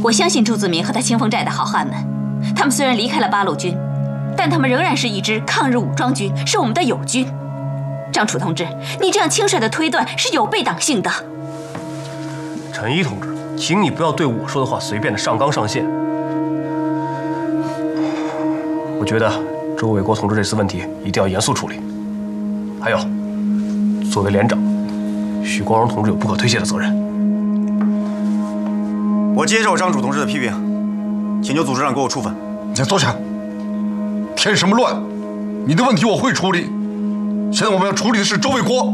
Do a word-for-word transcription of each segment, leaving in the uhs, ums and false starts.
我相信周子明和他清风寨的好汉们，他们虽然离开了八路军，但他们仍然是一支抗日武装军，是我们的友军。张楚同志，你这样轻率的推断是有悖党性的。 陈一同志，请你不要对我说的话随便的上纲上线。我觉得周卫国同志这次问题一定要严肃处理。还有，作为连长，许光荣同志有不可推卸的责任。 我接受张楚同志的批评，请求组织长给我处分。 你坐下，添什么乱？你的问题我会处理。现在我们要处理的是周卫国。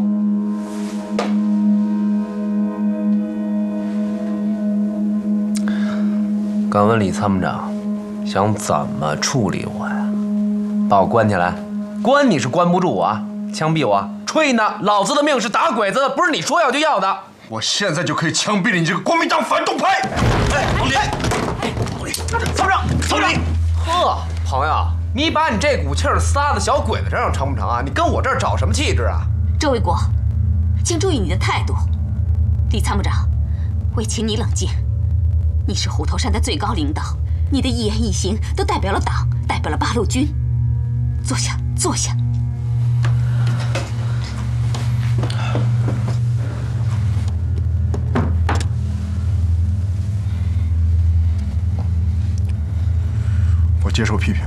敢问李参谋长，想怎么处理我呀？把我关起来？关你是关不住啊！枪毙我？吹呢！老子的命是打鬼子，不是你说要就要的。 我现在就可以枪毙你这个国民党反动派！ 哎，老李，老李，参谋长，参谋长， 呵，朋友，你把你这股气儿撒在小鬼子身上成不成啊？你跟我这儿找什么气质啊？ 周卫国，请注意你的态度。李参谋长，我也请你冷静。你是虎头山的最高领导，你的一言一行都代表了党，代表了八路军。坐下，坐下。 我接受批评。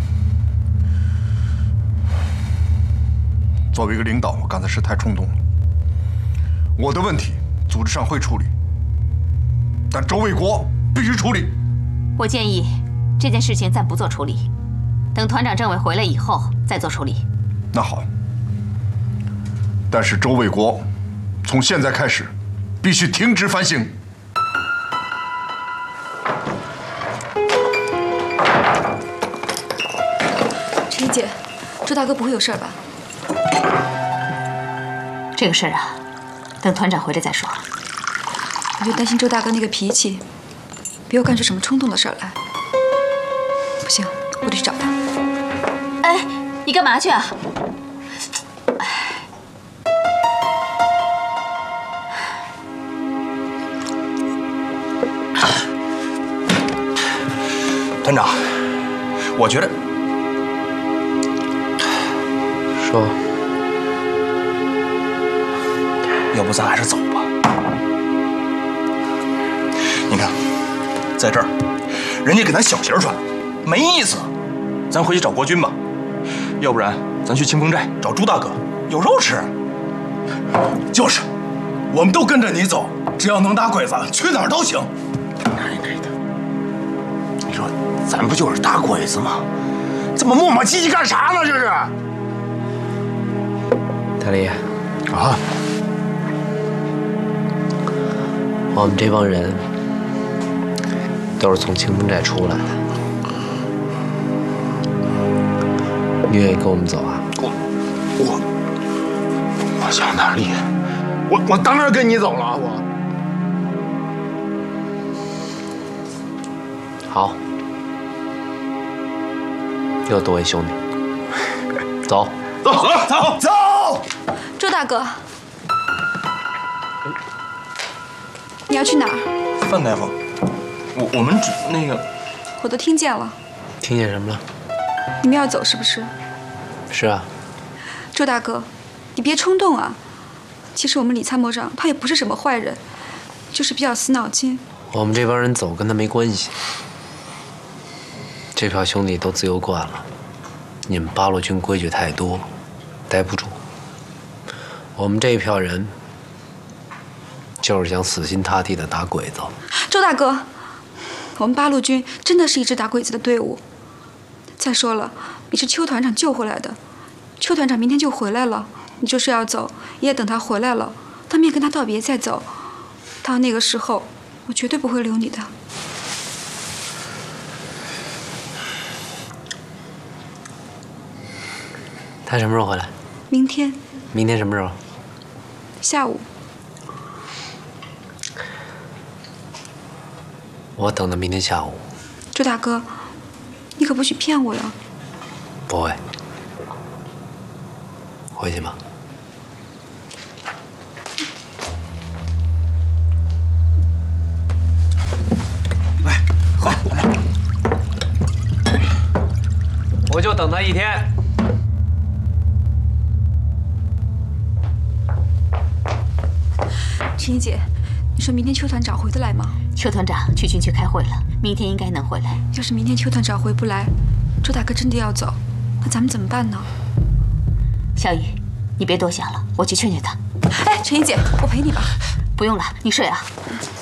作为一个领导，我刚才是太冲动了。我的问题，组织上会处理，但周卫国必须处理。 我建议这件事情暂不做处理，等团长政委回来以后再做处理。 那好，但是周卫国从现在开始必须停职反省。 陈一姐，周大哥不会有事吧？ 这个事儿啊，等团长回来再说。 我就担心周大哥那个脾气，别又干出什么冲动的事儿来。不行，我得去找他。 哎，你干嘛去啊？ 团长，我觉得， 说， 要不咱还是走吧。你看，在这儿，人家给咱小鞋穿，没意思。咱回去找国军吧，要不然咱去清风寨找朱大哥，有肉吃。就是，我们都跟着你走，只要能打鬼子，去哪儿都行。奶奶的！你说，咱不就是打鬼子吗？这么磨磨唧唧干啥呢？这是。 大力啊， 我们这帮人都是从清风寨出来的，你愿意跟我们走啊？ 我我我想哪里？我我当然跟你走了，我。 好，又多一兄弟，走走走走走。 周大哥，你要去哪儿？ 范大夫，我我们只那个， 我都听见了。 听见什么了？ 你们要走是不是？ 是啊。 周大哥，你别冲动啊。其实我们李参谋长他也不是什么坏人，就是比较死脑筋。 我们这帮人走跟他没关系。这票兄弟都自由惯了，你们八路军规矩太多，待不住。我们这一票人就是想死心塌地的打鬼子。 周大哥，我们八路军真的是一支打鬼子的队伍。再说了，你是邱团长救回来的，邱团长明天就回来了，你就是要走，也等他回来了，当面跟他道别再走。到那个时候，我绝对不会留你的。 他什么时候回来？ 明天。 明天什么时候？ 下午。 我等到明天下午。 周大哥，你可不许骗我呀！ 不会。回去吧。 来， 就等他一天。 陈怡姐，你说明天邱团长回得来吗？ 邱团长去军区开会了，明天应该能回来。 要是明天邱团长回不来，周大哥真的要走，那咱们怎么办呢？ 小雨，你别多想了，我去劝劝他。 哎，陈怡姐，我陪你吧。 不用了，你睡啊。 嗯